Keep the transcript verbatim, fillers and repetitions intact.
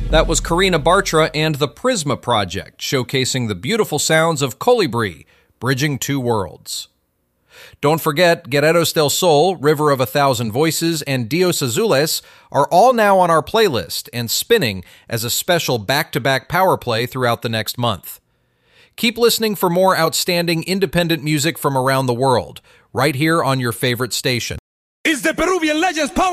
That was Karina Bartra and the Prisma Project, showcasing the beautiful sounds of Colibri, Bridging Two Worlds. Don't forget, Guerreros del Sol, River of a Thousand Voices, and Dios Azules are all now on our playlist and spinning as a special back-to-back power play throughout the next month. Keep listening for more outstanding independent music from around the world, right here on your favorite station. Is the Peruvian Legends Power